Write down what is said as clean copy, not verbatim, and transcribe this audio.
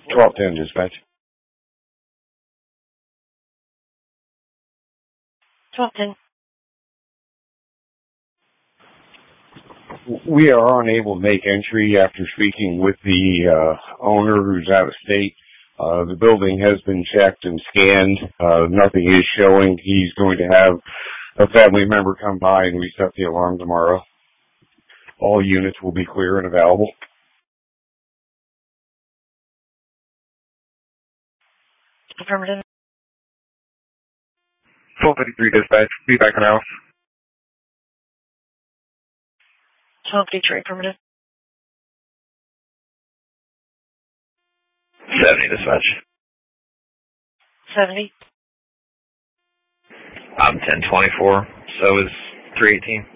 1210 dispatch. 1210. We are unable to make entry after speaking with the owner who's out of state. The building has been checked and scanned. Nothing is showing. He's going to have a family member come by and reset the alarm tomorrow. All units will be clear and available. Affirmative. 1253 dispatch. Be back in house. 1253 affirmative. 70 dispatch. 70. I'm 1024. So is 318.